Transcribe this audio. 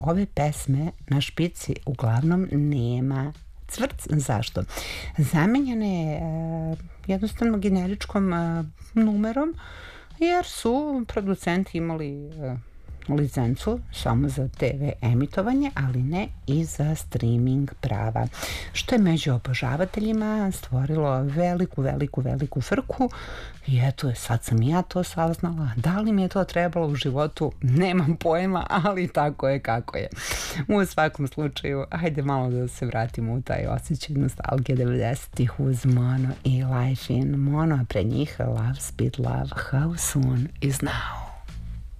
ove pesme na špici uglavnom nema cvrc. Zašto? Zamenjena je jednostavno generičkom numerom, jer su producenti imali licencu samo za TV emitovanje, ali ne i za streaming prava, što je među obožavateljima stvorilo veliku frku i eto, sad sam ja to saznala. Da li mi je to trebalo u životu? Nemam pojma, ali tako je kako je. U svakom slučaju, hajde malo da se vratimo u taj osjećaj nostalgije 90-ih uz Mono i Life in Mono, a pre njih Love, Speed, Love, How Soon Is Now.